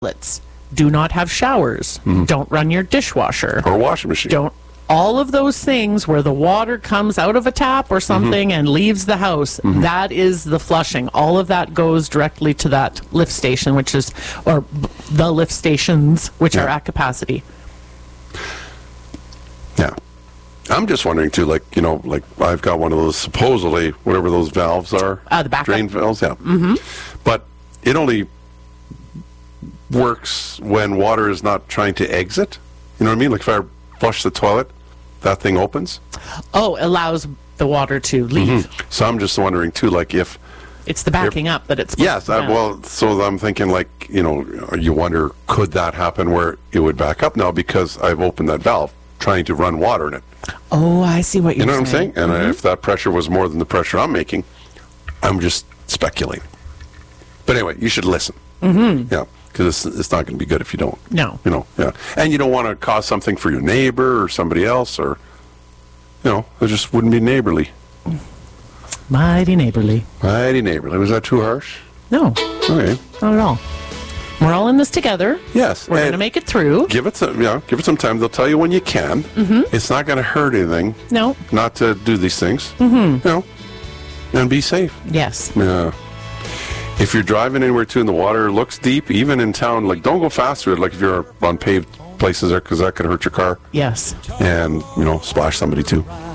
toilets. Do not have showers. Don't run your dishwasher. Or a washing machine. Don't. All of those things where the water comes out of a tap or something and leaves the house, that is the flushing. All of that goes directly to that lift station, which is, or the lift stations, which are at capacity. Yeah. I'm just wondering, too, like, you know, like I've got one of those, supposedly, whatever those valves are. The backup. Drain valves, yeah. But it only works when water is not trying to exit. You know what I mean? Like if I flush the toilet, that thing opens. Oh, allows the water to leave. So I'm just wondering, too, like if... It's the backing up that it's... Yes, well, so I'm thinking, like, you know, you wonder, could that happen where it would back up now because I've opened that valve, trying to run water in it. Oh, I see what you're saying. You know what I'm saying? And if that pressure was more than the pressure I'm making, I'm just speculating. But anyway, you should listen. Yeah, because it's not going to be good if you don't. No. You know, yeah. And you don't want to cause something for your neighbor or somebody else, or, you know, it just wouldn't be neighborly. Mighty neighborly. Mighty neighborly. Was that too harsh? No, Okay. not at all. We're all in this together. Yes. We're going to make it through. Give it some time. They'll tell you when you can. It's not going to hurt anything. No. Not to do these things. You know, and be safe. Yes. Yeah. If you're driving anywhere too and the water looks deep, even in town, like don't go fast through it. Like if you're on paved places there, because that could hurt your car Yes. and, you know, splash somebody too.